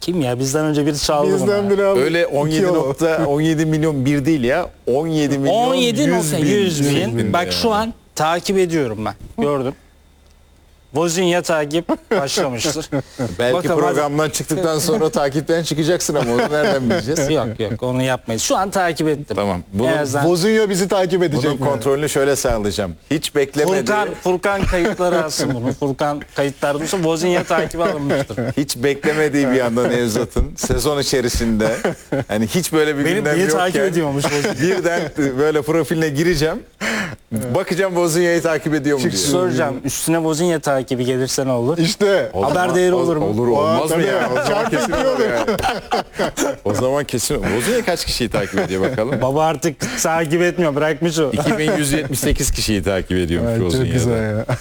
Kim ya? Bizden önce biri çaldı bunu. Bizden biri abi. Öyle 17 milyon bir değil ya. 17 milyon 100 bin. bin Bak yani. şu an takip ediyorum ben. Gördüm. Vozinha takip başlamıştır. Belki Bakalım, programdan çıktıktan sonra takipten çıkacaksın ama onu nereden bileceğiz? Yok onu yapmayız. Şu an takip ettim. Tamam. Bunun, En azından Vozinha bizi takip edecek bunun mi? kontrolünü şöyle sağlayacağım. Hiç beklemedi. Furkan kayıtları alsın bunu. Furkan kayıtları bulsa Vozinha takibi alınmıştır. Hiç beklemediği bir anda Nevzat'ın sezon içerisinde hani hiç böyle bir gündem Beni takip yokken ediyormuş Vozinha. birden böyle profiline gireceğim. Bakacağım Vozinha'yı takip ediyor mu diye. Soracağım üstüne Vozinha takibi gelirse ne olur? İşte. Haber değeri olur mu? Olur olmaz mı tabii. ya? O zaman Çarpı kesin olur yani. O zaman kesin. Vozinha kaç kişiyi takip ediyor bakalım? Baba artık takip etmiyor, bırakmış o. 2178 kişiyi takip ediyormuş Evet, çok Vozinha'da. güzel ya.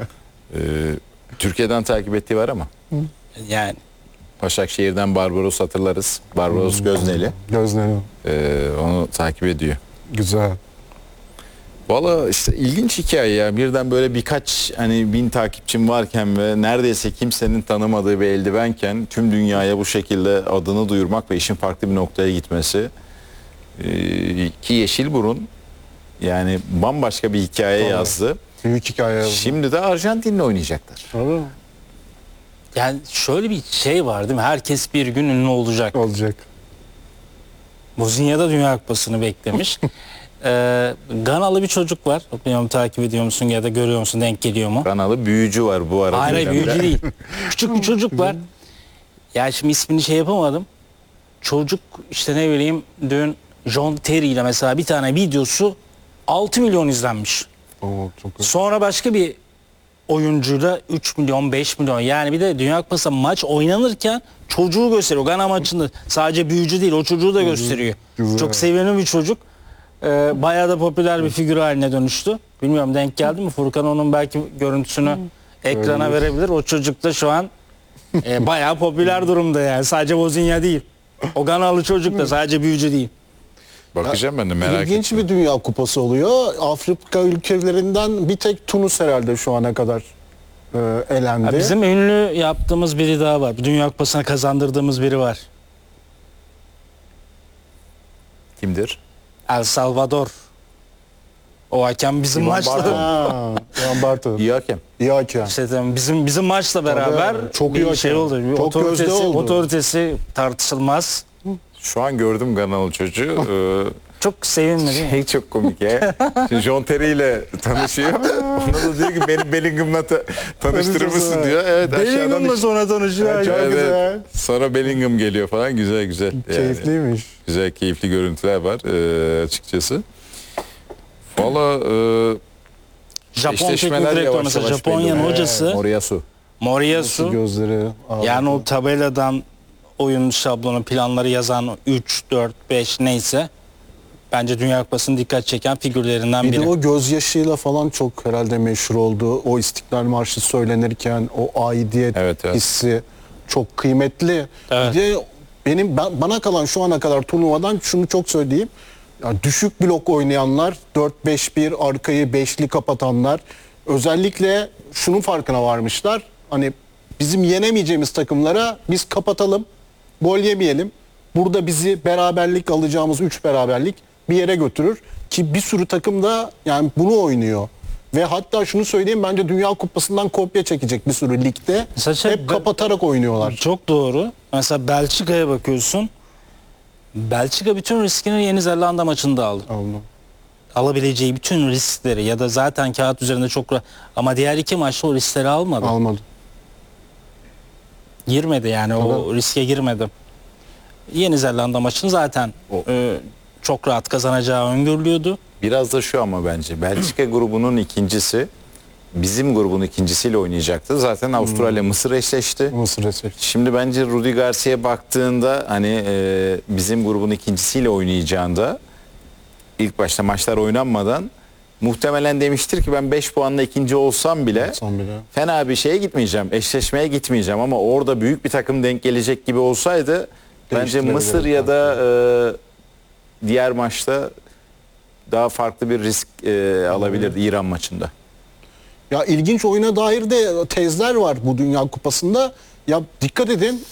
Türkiye'den takip ettiği var ama. Yani Başakşehir'den Barbaros hatırlarız. Barbaros Gözneli. Gözlerim. Onu takip ediyor. Güzel. Valla işte ilginç hikaye ya. Birden böyle birkaç hani 1000 takipçim varken ve neredeyse kimsenin tanımadığı bir eldivenken tüm dünyaya bu şekilde adını duyurmak ve işin farklı bir noktaya gitmesi. Ki Yeşilburun yani bambaşka bir hikaye Tabii. yazdı. Büyük hikaye yazdı. Şimdi de Arjantin'le oynayacaklar. Tabii. yani şöyle bir şey var değil mi? Herkes bir gün ünlü olacak. Olacak. Vozinha da Dünya Kupası'nı beklemiş. Ganalı bir çocuk var. Bilmiyorum takip ediyor musun ya da görüyor musun, denk geliyor mu? Kanalı büyücü var bu arada. Hayır büyücü değil. Küçük bir çocuk var. Ya şimdi ismini şey yapamadım. Çocuk işte ne bileyim dün John Terry ile mesela bir tane videosu 6 milyon izlenmiş. Oo, çok güzel. Sonra başka bir oyuncuyla 3 milyon 5 milyon, yani bir de Dünya Kupası maç oynanırken çocuğu gösteriyor. Gana maçında sadece büyücü değil, o çocuğu da gösteriyor. Güzel. Çok sevimli bir çocuk. Bayağı da popüler bir figür haline dönüştü. Bilmiyorum denk geldi mi? Furkan onun belki görüntüsünü ekrana verebilir. O çocuk da şu an bayağı popüler durumda yani. Sadece Vozinha değil. O Ganalı çocuk da sadece büyücü değil. Bakacağım ben de merak İlginç ettim. bir Dünya Kupası oluyor. Afrika ülkelerinden bir tek Tunus herhalde şu ana kadar elendi. Ha, bizim ünlü yaptığımız biri daha var. Dünya Kupası'na kazandırdığımız biri var. Kimdir? El Salvador. O hakem bizim İvan maçla. Barton. Ha, Ivan Barton. İyi hakem. İyi hakem. İşte bizim maçla beraber çok iyi bir şey hakem. oldu. Bir Çok gözde oldu. otoritesi tartışılmaz. Şu an gördüm Ganalı çocuğu. Çok sevinmedi değil mi? Şey çok komik ya. Şimdi John Terry ile tanışıyor. Ona da diyor ki beni Bellingham'la tanıştırır mısın diyor. Evet aşağıdan Bellingham'la sonra tanışıyor. Çok güzel. Sonra Bellingham geliyor falan. Güzel güzel. Yani, Keyifliymiş. güzel keyifli görüntüler var açıkçası. Valla Japon teknik eşleşmeler direktörü yavaş mesela yavaş Japonya'nın belli. hocası Moriyasu. Moriyasu. Gözleri. Yani o tabeladan oyun şablonu planları yazan 3, 4, 5 neyse bence Dünya Kupası'nın dikkat çeken figürlerinden Bir biri. de o gözyaşıyla falan çok herhalde meşhur oldu. O İstiklal Marşı söylenirken o aidiyet Evet, evet. hissi çok kıymetli. Evet. Bir de bana kalan şu ana kadar turnuvadan şunu çok söyleyeyim. Ya düşük blok oynayanlar, 4-5-1 arkayı 5'li kapatanlar özellikle şunun farkına varmışlar. Hani bizim yenemeyeceğimiz takımlara biz kapatalım, gol yemeyelim. Burada bizi beraberlik alacağımız 3 beraberlik bir yere götürür ki bir sürü takım da yani bunu oynuyor. Ve hatta şunu söyleyeyim, bence Dünya Kupası'ndan kopya çekecek bir sürü ligde. Mesela Hep kapatarak oynuyorlar. Çok doğru. Mesela Belçika'ya bakıyorsun. Belçika bütün riskini Yeni Zelanda maçında aldı. Allah. Alabileceği bütün riskleri ya da zaten kağıt üzerinde çok ama diğer iki maçta o riskleri almadı. Almadı. Girmedi yani o Tabii. riske girmedi. Yeni Zelanda maçını zaten çok rahat kazanacağı öngörülüyordu. Biraz da şu ama bence Belçika grubunun ikincisi bizim grubun ikincisiyle oynayacaktı. Zaten Avustralya Mısır eşleşti. Mısır eser. Şimdi bence Rudi Garcia'ya baktığında hani bizim grubun ikincisiyle oynayacağında ilk başta maçlar oynanmadan muhtemelen demiştir ki ben 5 puanla ikinci olsam bile Son bile. fena bir şeye gitmeyeceğim. Eşleşmeye gitmeyeceğim ama orada büyük bir takım denk gelecek gibi olsaydı bence Değiştirebilir. Mısır ya da diğer maçta daha farklı bir risk alabilirdi İran maçında. Ya ilginç oyuna dair de tezler var bu Dünya Kupası'nda. Ya dikkat edin,